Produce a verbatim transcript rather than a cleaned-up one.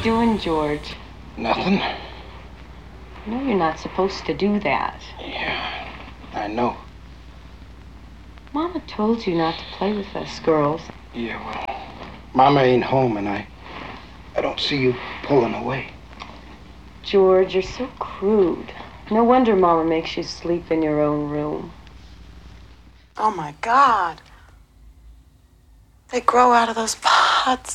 you doing, George? Nothing. No, you're not supposed to do that. Yeah, I know. Mama told you not to play with us girls. Yeah, well, Mama ain't home, and I... I don't see you pulling away. George, you're so crude. No wonder Mama makes you sleep in your own room. Oh, my God. They grow out of those pots.